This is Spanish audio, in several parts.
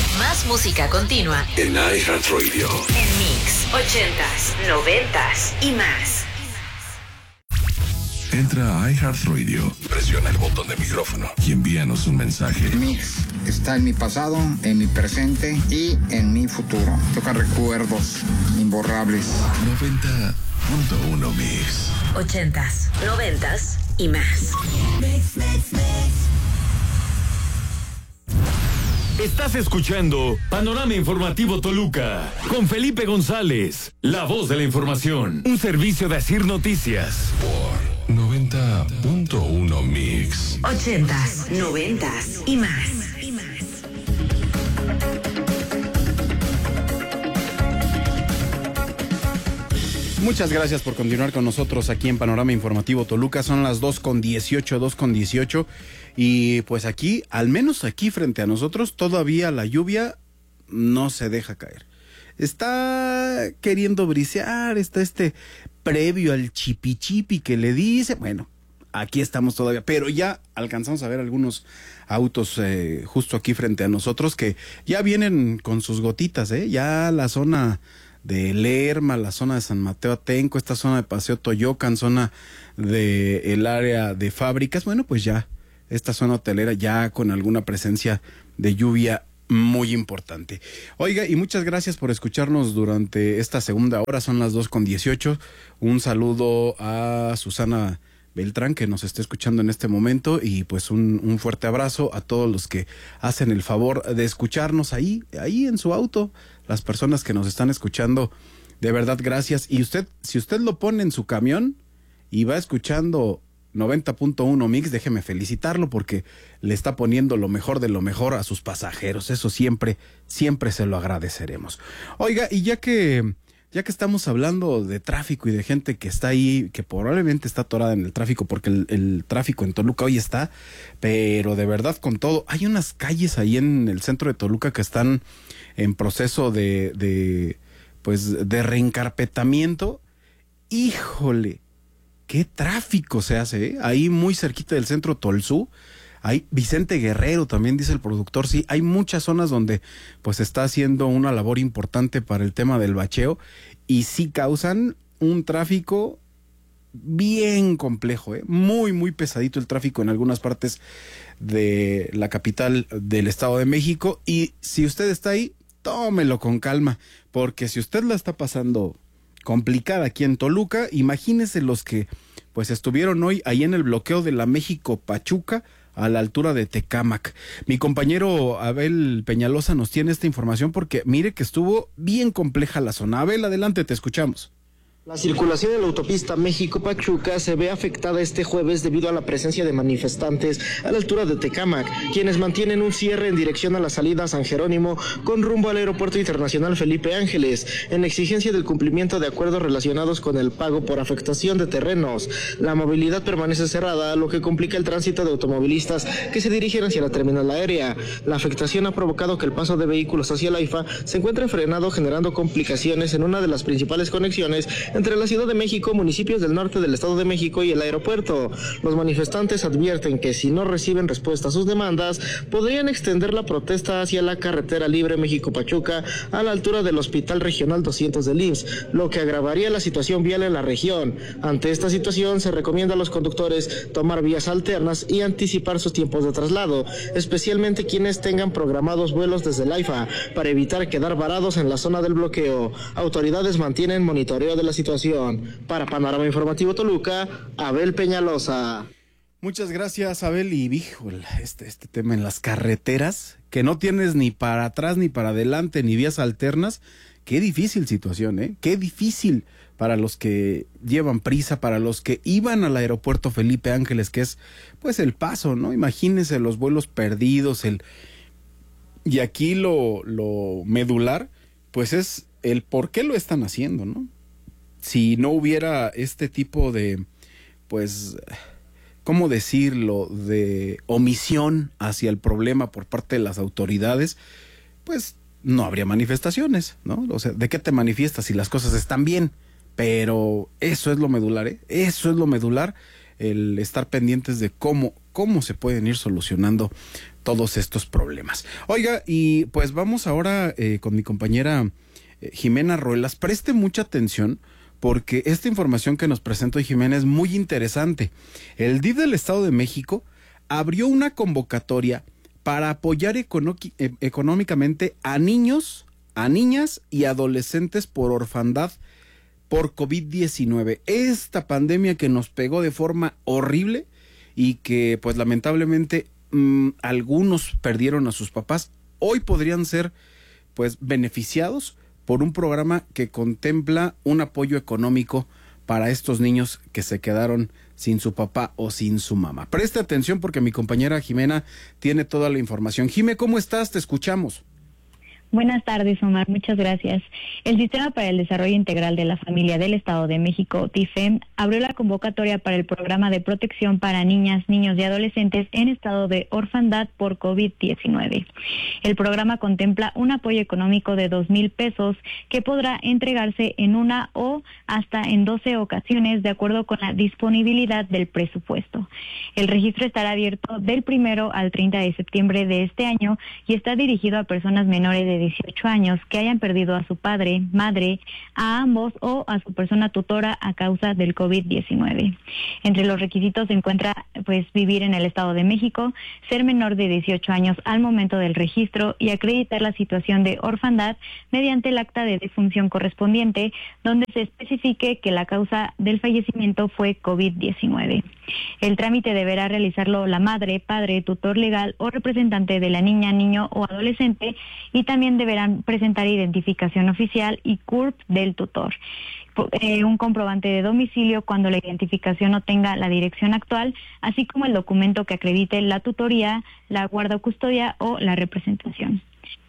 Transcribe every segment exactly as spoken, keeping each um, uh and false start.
Más música continua en iHeartRadio. En Mix, ochentas, noventas y más. Entra a iHeartRadio, presiona el botón de micrófono y envíanos un mensaje. Mix está en mi pasado, en mi presente y en mi futuro. Toca recuerdos imborrables. noventa punto uno Mix. Ochentas, noventas y más. Mix, mix, mix. Estás escuchando Panorama Informativo Toluca con Felipe González, la voz de la información, un servicio de Asir Noticias. Por noventa punto uno Mix. Ochentas, noventas y más. Muchas gracias por continuar con nosotros aquí en Panorama Informativo Toluca. Son las dos con dieciocho, dos con dieciocho. Y pues aquí, al menos aquí frente a nosotros, todavía la lluvia no se deja caer. Está queriendo brisear, está este previo al chipichipi que le dice. Bueno, aquí estamos todavía, pero ya alcanzamos a ver algunos autos eh, justo aquí frente a nosotros que ya vienen con sus gotitas, ¿eh? Ya la zona de Lerma, la zona de San Mateo Atenco, esta zona de Paseo Toyocan, zona de el área de fábricas, bueno, pues ya esta zona hotelera ya con alguna presencia de lluvia muy importante. Oiga, y muchas gracias por escucharnos durante esta segunda hora, son las dos con dieciocho. Un saludo a Susana Beltrán, que nos está escuchando en este momento, y pues un, un fuerte abrazo a todos los que hacen el favor de escucharnos ahí, ahí en su auto, las personas que nos están escuchando, de verdad gracias. Y usted, si usted lo pone en su camión y va escuchando noventa punto uno Mix, déjeme felicitarlo porque le está poniendo lo mejor de lo mejor a sus pasajeros, eso siempre, siempre se lo agradeceremos. Oiga, y ya que... Ya que estamos hablando de tráfico y de gente que está ahí, que probablemente está atorada en el tráfico, porque el, el tráfico en Toluca hoy está, pero de verdad con todo, hay unas calles ahí en el centro de Toluca que están en proceso de, de pues, de reencarpetamiento. Híjole, qué tráfico se hace, ¿eh? Ahí muy cerquita del centro Tolsú. Hay Vicente Guerrero, también dice el productor, sí, hay muchas zonas donde pues está haciendo una labor importante para el tema del bacheo y sí causan un tráfico bien complejo, ¿eh? Muy, muy pesadito el tráfico en algunas partes de la capital del Estado de México, y si usted está ahí, tómelo con calma, porque si usted la está pasando complicada aquí en Toluca, imagínese los que pues estuvieron hoy ahí en el bloqueo de la México-Pachuca, a la altura de Tecámac. Mi compañero Abel Peñalosa nos tiene esta información porque mire que estuvo bien compleja la zona. Abel, adelante, te escuchamos. La circulación en la autopista México-Pachuca se ve afectada este jueves debido a la presencia de manifestantes a la altura de Tecámac, quienes mantienen un cierre en dirección a la salida a San Jerónimo con rumbo al Aeropuerto Internacional Felipe Ángeles, en exigencia del cumplimiento de acuerdos relacionados con el pago por afectación de terrenos. La movilidad permanece cerrada, lo que complica el tránsito de automovilistas que se dirigen hacia la terminal aérea. La afectación ha provocado que el paso de vehículos hacia el AIFA se encuentre frenado, generando complicaciones en una de las principales conexiones entre la Ciudad de México, municipios del norte del Estado de México y el aeropuerto. Los manifestantes advierten que si no reciben respuesta a sus demandas, podrían extender la protesta hacia la carretera libre México-Pachuca a la altura del Hospital Regional doscientos del I M S S, lo que agravaría la situación vial en la región. Ante esta situación, se recomienda a los conductores tomar vías alternas y anticipar sus tiempos de traslado, especialmente quienes tengan programados vuelos desde el AIFA, para evitar quedar varados en la zona del bloqueo. Autoridades mantienen monitoreo de la situación. Para Panorama Informativo Toluca, Abel Peñalosa. Muchas gracias, Abel. Y híjole, este, este tema en las carreteras, que no tienes ni para atrás ni para adelante ni vías alternas, qué difícil situación, ¿eh? Qué difícil para los que llevan prisa, para los que iban al aeropuerto Felipe Ángeles, que es pues el paso, ¿no? Imagínense los vuelos perdidos, el y aquí lo, lo medular, pues es el por qué lo están haciendo, ¿no? Si no hubiera este tipo de, pues, ¿cómo decirlo?, de omisión hacia el problema por parte de las autoridades, pues no habría manifestaciones, ¿no? O sea, ¿de qué te manifiestas si las cosas están bien? Pero eso es lo medular, ¿eh? Eso es lo medular, el estar pendientes de cómo, cómo se pueden ir solucionando todos estos problemas. Oiga, y pues vamos ahora eh, con mi compañera eh, Jimena Ruelas. Preste mucha atención porque esta información que nos presenta Jimena es muy interesante. El D I F del Estado de México abrió una convocatoria para apoyar econo- eh, económicamente a niños, a niñas y adolescentes por orfandad por COVID diecinueve. Esta pandemia que nos pegó de forma horrible y que pues lamentablemente mmm, algunos perdieron a sus papás, hoy podrían ser pues beneficiados por un programa que contempla un apoyo económico para estos niños que se quedaron sin su papá o sin su mamá. Preste atención porque mi compañera Jimena tiene toda la información. Jime, ¿cómo estás? Te escuchamos. Buenas tardes, Omar. Muchas gracias. El Sistema para el Desarrollo Integral de la Familia del Estado de México, D I F E M, abrió la convocatoria para el Programa de Protección para Niñas, Niños y Adolescentes en estado de orfandad por COVID diecinueve. El programa contempla un apoyo económico de dos mil pesos que podrá entregarse en una o hasta en doce ocasiones de acuerdo con la disponibilidad del presupuesto. El registro estará abierto del primero al treinta de septiembre de este año y está dirigido a personas menores de dieciocho años que hayan perdido a su padre, madre, a ambos o a su persona tutora a causa del COVID diecinueve. Entre los requisitos se encuentra pues vivir en el Estado de México, ser menor de dieciocho años al momento del registro y acreditar la situación de orfandad mediante el acta de defunción correspondiente, donde se especifique que la causa del fallecimiento fue COVID diecinueve. El trámite deberá realizarlo la madre, padre, tutor legal o representante de la niña, niño o adolescente, y también deberán presentar identificación oficial y C U R P del tutor. Eh, un comprobante de domicilio cuando la identificación no tenga la dirección actual, así como el documento que acredite la tutoría, la guarda o custodia o la representación.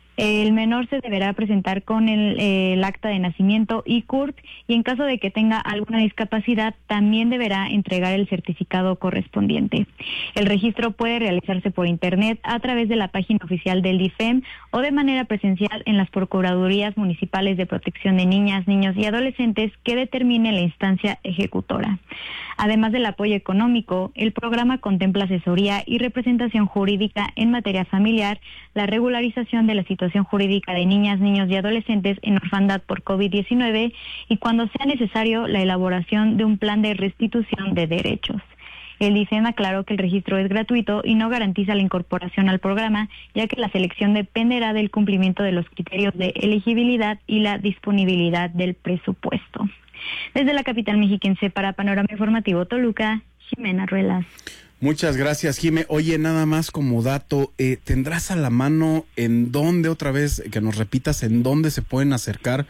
El menor se deberá presentar con el, eh, el acta de nacimiento y C U R P, y en caso de que tenga alguna discapacidad también deberá entregar el certificado correspondiente. El registro puede realizarse por internet a través de la página oficial del D I F E M o de manera presencial en las Procuradurías Municipales de Protección de Niñas, Niños y Adolescentes que determine la instancia ejecutora. Además del apoyo económico, el programa contempla asesoría y representación jurídica en materia familiar, la regularización de la situación jurídica de niñas, niños y adolescentes en orfandad por COVID diecinueve y, cuando sea necesario, la elaboración de un plan de restitución de derechos. El D I F E M aclaró que el registro es gratuito y no garantiza la incorporación al programa, ya que la selección dependerá del cumplimiento de los criterios de elegibilidad y la disponibilidad del presupuesto. Desde la capital mexiquense para Panorama Informativo Toluca, Jimena Ruelas. Muchas gracias, Jime. Oye, nada más como dato, eh, ¿tendrás a la mano en dónde, otra vez, que nos repitas, en dónde se pueden acercar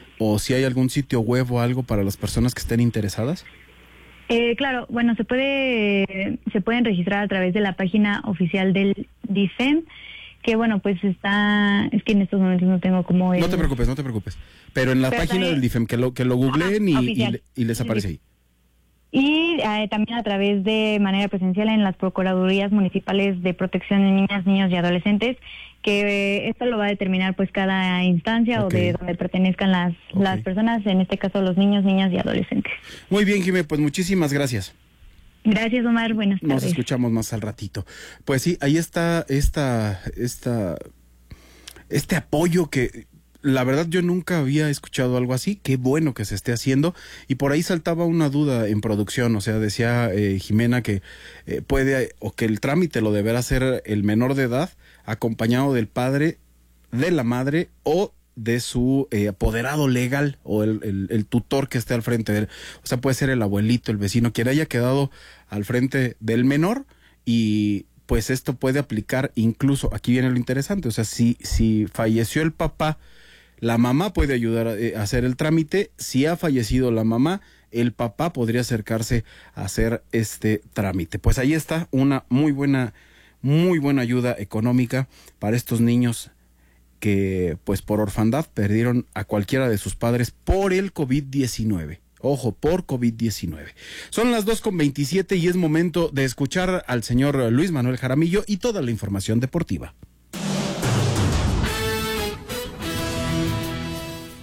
o si hay algún sitio web o algo para las personas que estén interesadas? Eh, claro, bueno, se puede se pueden registrar a través de la página oficial del D I F E M, que bueno, pues está, es que en estos momentos no tengo como... El... No te preocupes, no te preocupes, pero en la pero página del D I F E M, que lo, que lo googleen y, y, y les aparece ahí. Y eh, también a través de manera presencial en las Procuradurías Municipales de Protección de Niñas, Niños y Adolescentes, que eh, esto lo va a determinar pues cada instancia okay. o de donde pertenezcan las, okay. las personas, en este caso los niños, niñas y adolescentes. Muy bien, Jimé, pues muchísimas gracias. Gracias, Omar, buenas tardes. Nos escuchamos más al ratito. Pues sí, ahí está esta, esta, este apoyo que... La verdad yo nunca había escuchado algo así, qué bueno que se esté haciendo, y por ahí saltaba una duda en producción, o sea, decía eh, Jimena que eh, puede, o que el trámite lo deberá hacer el menor de edad, acompañado del padre, de la madre o de su eh, apoderado legal o el, el, el tutor que esté al frente de él, o sea, puede ser el abuelito, el vecino, quien haya quedado al frente del menor, y pues esto puede aplicar incluso, aquí viene lo interesante, o sea, si, si falleció el papá, la mamá puede ayudar a hacer el trámite. Si ha fallecido la mamá, el papá podría acercarse a hacer este trámite. Pues ahí está una muy buena, muy buena ayuda económica para estos niños que, pues por orfandad, perdieron a cualquiera de sus padres por el COVID diecinueve. Ojo, por COVID diecinueve. Son las dos con veintisiete y es momento de escuchar al señor Luis Manuel Jaramillo y toda la información deportiva.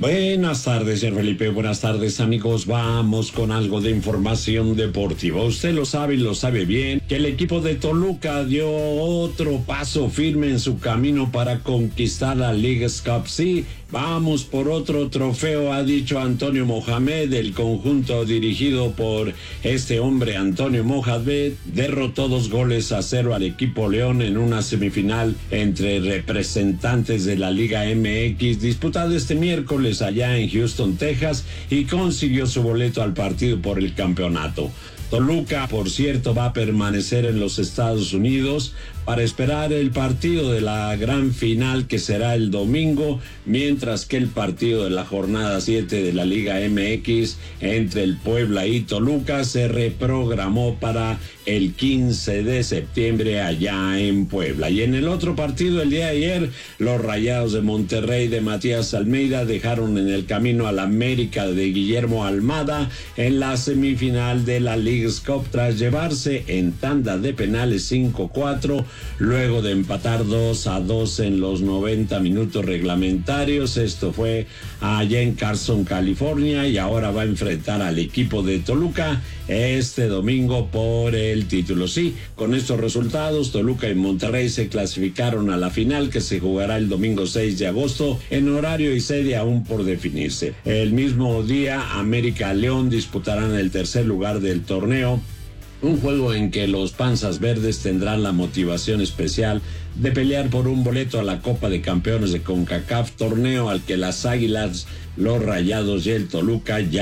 Buenas tardes, señor Felipe. Buenas tardes, amigos. Vamos con algo de información deportiva. Usted lo sabe y lo sabe bien, que el equipo de Toluca dio otro paso firme en su camino para conquistar la Leagues Cup. Sí, vamos por otro trofeo, ha dicho Antonio Mohamed. El conjunto dirigido por este hombre, Antonio Mohamed, derrotó dos goles a cero al equipo León en una semifinal entre representantes de la Liga M X, disputada este miércoles allá en Houston, Texas, y consiguió su boleto al partido por el campeonato. Toluca, por cierto, va a permanecer en los Estados Unidos para esperar el partido de la gran final, que será el domingo, mientras que el partido de la jornada siete de la Liga M X entre el Puebla y Toluca se reprogramó para el quince de septiembre allá en Puebla. Y en el otro partido, el día de ayer, los Rayados de Monterrey de Matías Almeida dejaron en el camino al América de Guillermo Almada en la semifinal de la Leagues Cup tras llevarse en tanda de penales cinco cuatro, luego de empatar dos a dos en los noventa minutos reglamentarios. Esto fue allá en Carson, California, y ahora va a enfrentar al equipo de Toluca este domingo por el título. Sí, con estos resultados, Toluca y Monterrey se clasificaron a la final, que se jugará el domingo seis de agosto en horario y sede aún por definirse. El mismo día, América León disputarán el tercer lugar del torneo, un juego en que los Panzas Verdes tendrán la motivación especial de pelear por un boleto a la Copa de Campeones de CONCACAF, torneo al que las Águilas, los Rayados y el Toluca ya